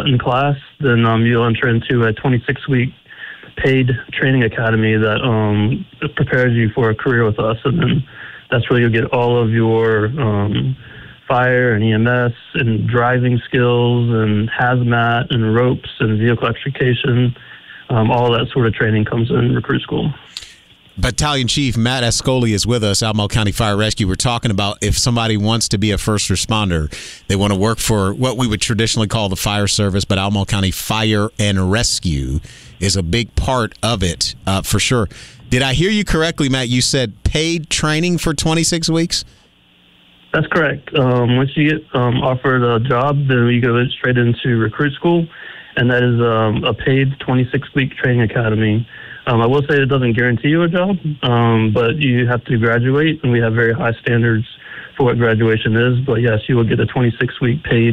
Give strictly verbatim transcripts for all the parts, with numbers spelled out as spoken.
in class, then um, you'll enter into a twenty-six week paid training academy that um, prepares you for a career with us. And then that's where you'll get all of your um, fire and E M S and driving skills and hazmat and ropes and vehicle extrication. Um, all that sort of training comes in recruit school. Battalion Chief Matt Ascoli is with us, Albemarle County Fire Rescue. We're talking about if somebody wants to be a first responder, they want to work for what we would traditionally call the fire service, but Albemarle County Fire and Rescue is a big part of it, uh, for sure. Did I hear you correctly, Matt? You said paid training for twenty-six weeks? That's correct. Um, once you get um, offered a job, then you go straight into recruit school, and that is um, a paid twenty-six week training academy. Um, I will say it doesn't guarantee you a job, um, but you have to graduate, and we have very high standards for what graduation is. But yes, you will get a twenty-six week paid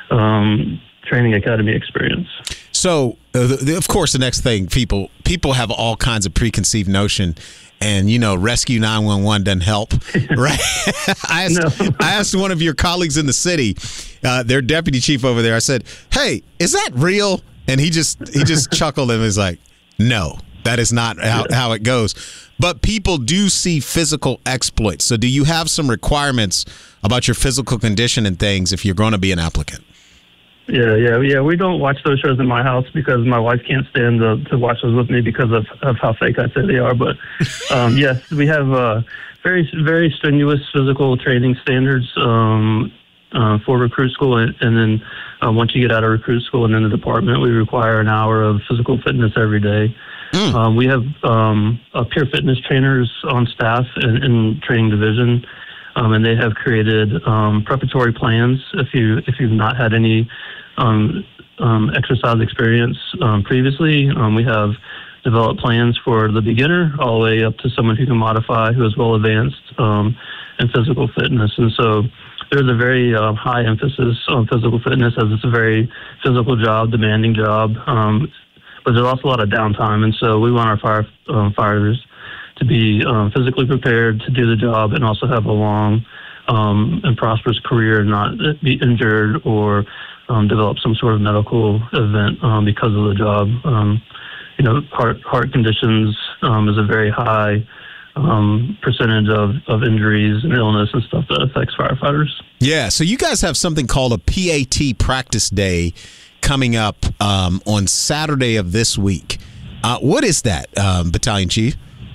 um, training academy experience. So, uh, the, of course, the next thing, people people have all kinds of preconceived notion, and, you know, Rescue nine one one doesn't help, right? I, asked, No. I asked one of your colleagues in the city, uh, their deputy chief over there, I said, hey, is that real? And he just he just chuckled and was like, no. That is not how, how it goes. But people do see physical exploits. So do you have some requirements about your physical condition and things if you're going to be an applicant? Yeah, yeah, yeah. We don't watch those shows in my house because my wife can't stand to, to watch those with me because of, of how fake I say they are. But um, yes, we have uh, very, very strenuous physical training standards um, uh, for recruit school. And, and then uh, once you get out of recruit school and in the department, we require an hour of physical fitness every day. Mm. Um, we have um, uh, peer fitness trainers on staff in, in training division, um, and they have created um, preparatory plans. If you if you've not had any um, um, exercise experience um, previously, um, we have developed plans for the beginner all the way up to someone who can modify, who is well advanced um, in physical fitness. And so there's a very uh, high emphasis on physical fitness, as it's a very physical job, demanding job. Um, But there's also a lot of downtime, and so we want our fire um, fighters to be um, physically prepared to do the job and also have a long um, and prosperous career, not be injured or um, develop some sort of medical event um, because of the job. Um, you know, heart heart conditions um, is a very high um, percentage of, of injuries and illness and stuff that affects firefighters. Yeah, so you guys have something called a P A T practice day coming up um, on Saturday of this week. Uh, what is that, um, Battalion Chief?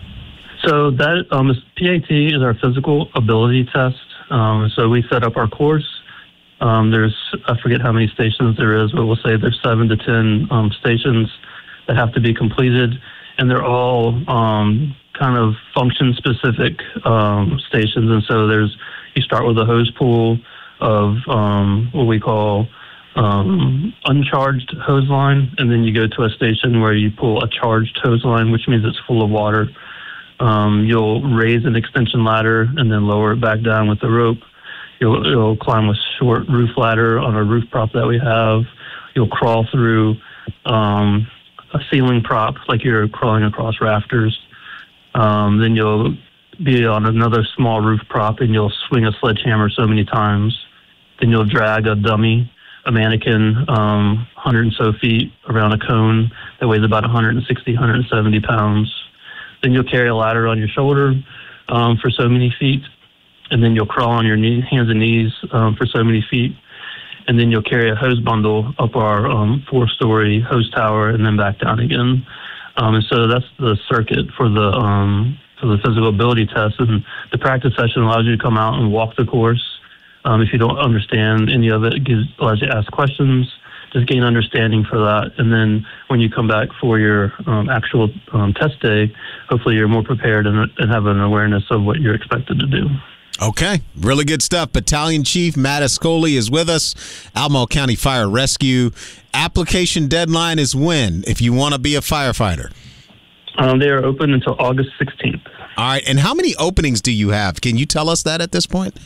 So that um, is, P A T is our physical ability test. Um, so we set up our course. Um, there's, I forget how many stations there is, but we'll say there's seven to ten um, stations that have to be completed, and they're all um, kind of function-specific um, stations. And so there's, you start with a hose pool of um, what we call Um, uncharged hose line, and then you go to a station where you pull a charged hose line, which means it's full of water. Um, you'll raise an extension ladder and then lower it back down with the rope. You'll, you'll climb a short roof ladder on a roof prop that we have. You'll crawl through um, a ceiling prop like you're crawling across rafters. Um, then you'll be on another small roof prop and you'll swing a sledgehammer so many times. Then you'll drag a dummy, a mannequin, um, one hundred and so feet around a cone that weighs about one hundred sixty, one hundred seventy pounds. Then you'll carry a ladder on your shoulder um, for so many feet, and then you'll crawl on your knee, hands and knees um, for so many feet, and then you'll carry a hose bundle up our um, four-story hose tower and then back down again. Um, and so that's the circuit for the um, for the physical ability test, and the practice session allows you to come out and walk the course. Um, if you don't understand any of it, it gives, allows you to ask questions, just gain understanding for that. And then when you come back for your um, actual um, test day, hopefully you're more prepared and, and have an awareness of what you're expected to do. Okay, really good stuff. Battalion Chief Matt Ascoli is with us, Albemarle County Fire Rescue. Application deadline is when, if you want to be a firefighter? Um, they are open until August sixteenth. All right, and how many openings do you have? Can you tell us that at this point?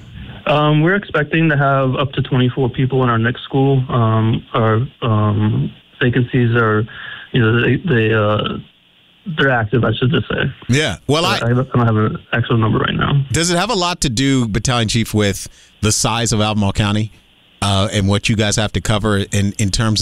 Um, we're expecting to have up to twenty-four people in our next school. Um, our um, vacancies are, you know, they, they uh, they're active, I should just say. Yeah. Well, I, I don't have an actual number right now. Does it have a lot to do, Battalion Chief, with the size of Albemarle County uh, and what you guys have to cover in in terms